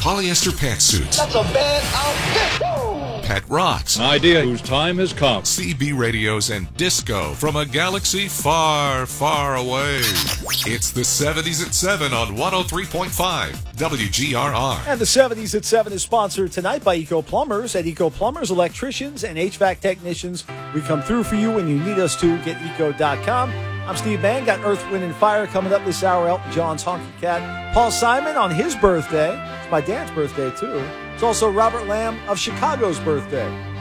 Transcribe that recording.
polyester pantsuits. That's a bad outfit. Pet rocks. An idea whose time has come. CB radios and disco from a galaxy far, far away. It's the 70s at 7 on 103.5 WGRR. And the 70s at 7 is sponsored tonight by Eco Plumbers. At Eco Plumbers, electricians and HVAC technicians, we come through for you when you need us to. GetEco.com. I'm Steve Mann. Got Earth, Wind, and Fire coming up this hour. Elton John's Honky Cat. Paul Simon on his birthday. It's my dad's birthday, too. It's also Robert Lamb of Chicago's birthday.